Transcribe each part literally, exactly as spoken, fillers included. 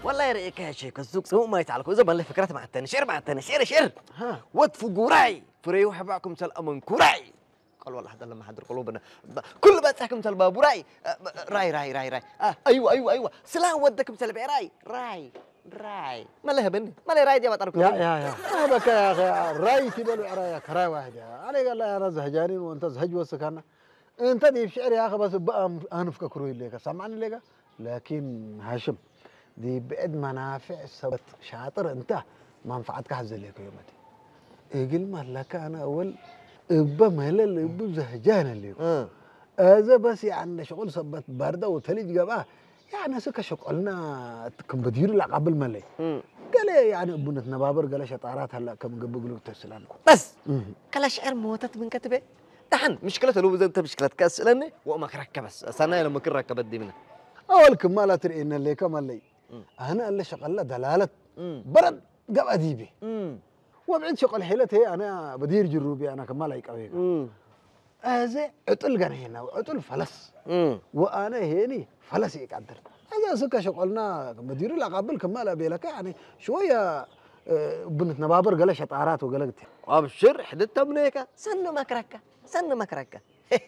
والله يا ريك يا شيخ السوق سوق ما يتعلقوا إذا بنلي فكرت مع التاني شير مع التاني شير شير ها وادفوا قراي فريو حباكم تل أمن كراي قال والله هذا لما حضر قلوبنا كل ما تحكم تل باب راي راي راي راي راي آه أيوة أيوة أيوة سلام ودكم تل راي راي راي ما لها بني ما لها راي دي ما تعرفوا يا يا يا هذا يا أخي راي تبلو عرايا كراي واحد علي قال لا أنا زهجانين وأنت زهج وسكنا أنت دي بشعر يا أخي بس بقى أنا فكروي ليك سامعني ليك لكن هاشم دي بعد منافع سبت شاطر أنت منفعتك حز ليك يومتي يقول ما لك أنا أول إبا مهلل إبا زهجان اللي هذا بس يعني شغل سبت باردة وثلج جباه يعني سكة شغلنا كم بدير لا قبل ملي قال يعني ابنة نبابر قال شطارات هلا كم قبل قلوب تسلان بس كلا شعر موتت من كتبه دحن مشكلته لو أنت مشكلتك أسألني وما كركب بس أنا لما كن ركبت دي منه أول كمالة ترى إن اللي كم اللي أنا اللي شغل دلالة برد قب أديبي وبعد شغل حيلته أنا بدير جروبي أنا كمال هيك أوي هذا أطل جن هنا أطل فلس وأنا هني فلس يقدر هذا سكة شغلنا بدير لا قبل كمال أبي لك يعني شوية بنت نبابر قال شطارات وقالت أبشر حدثت منيك سن مكركة سن مكركة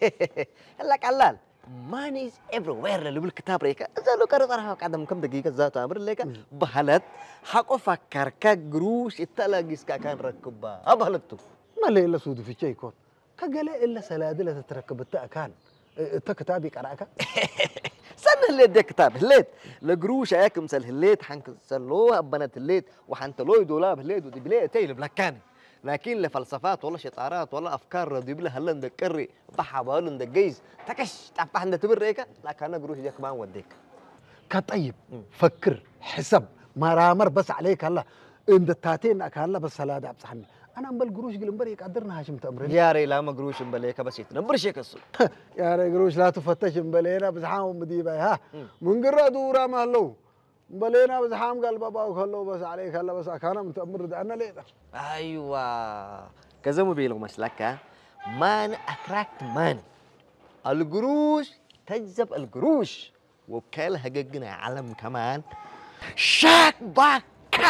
لك علال money is everywhere اللي بالكتاب ريكا إذا لو كانت أنا قاعدة كم دقيقة ذات أمر ليك بحلت حقو فكر كجروش التلاقيس كان ركبها أبهلتو ما لي إلا سود في شيء كون كقال إلا سلادلة تتركب التأكان التكتابي كراكا سنة اللي دي كتاب هليت لقروش أياكم سل هليت حنك سلوها بنات هليت وحنتلوي دولاب هليت ودي بليه تيل بلاكاني لكن لفلسفات ولا شطارات ولا أفكار ردي بلا هلا ندك كري بحا بالو ندك جيز تكش تعبح عند تبريكا لكن أنا قروش ديك ما وديك كطيب فكر حسب ما رامر بس عليك هلا عند التاتين هلا بس هلا دعب صحني أنا أمبل قروش قلنا بري قدرنا هاشم تمرين يا ري لا ما قروش مبليك بس يتنبر شيك الصوت يا ري قروش لا تفتش مبلينا بس حام مديبة ها من قرة دورا ما هلو مبلينا بس حام قال بابا وخلو بس عليك هلا بس أكانا متأمر ده أنا ليه أيوة كذا مبيلغ مسلك مان أتراكت مان القروش تجذب القروش وبكال هججنا علم كمان شاك باك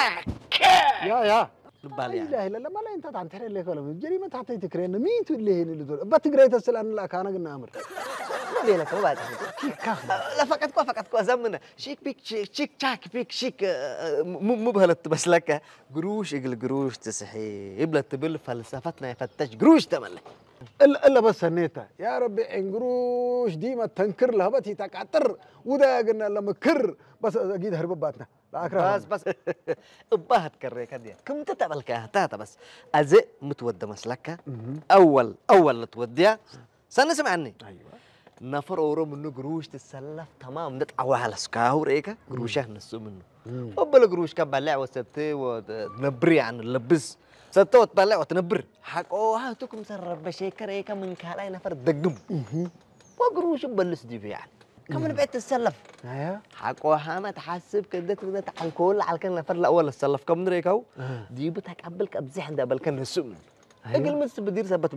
يا يا لبالي يعني لا لا لا ما لا انت عن تحري لك ولا جريمه تحت تكرين مين اللي هنا اللي دول بتقري تسال ان لا كان قلنا امر ما بينك وبعد كيف كاخ لا فقط كو فقط كو زمنا شيك بيك شيك تشاك بيك شيك مو بهلت بس لك قروش اقل قروش تسحي يبلا تبل فلسفتنا يفتش قروش تملي الا الا بس هنيتا يا ربي ان قروش ديما تنكر لها بتي تكعتر ودا قلنا لما كر بس اكيد هرب باتنا لا اكره بس بس ابهت كريك هدي كم تتبل كهتاتا بس ازق متودى مسلكه اول اول توديها سنة سمعني ايوه نفر اورو منه قروش تسلف تمام نتعوى على سكاو ريكا قروشه نسو منه وبلا قروش كبلع وسبتي ونبري عن اللبس ستة وتبلع وتنبر حق اوه هاتوكم سرب بشيكر ريكا من كالاي نفر دقم وقروش بلس دي يعني كمان بعت تسلف ايوه حقوها ما تحسب كده تبدا على الكل على كان نفر الاول السلف كم ريكاو دي بتقبلك ابزح ده بل كان السم اجل مس بدير ثبت